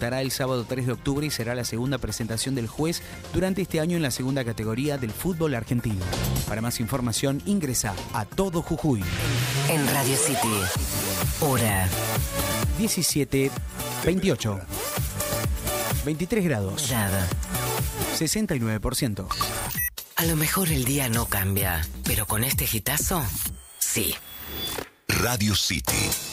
disputará el sábado 3 de octubre y será la segunda presentación del juez durante este año en la segunda categoría del fútbol argentino. Para más información, ingresa a Todo Jujuy. En Radio City, hora 17:28. 23 grados. nada. 69%. A lo mejor el día no cambia, pero con este hitazo, sí. Radio City.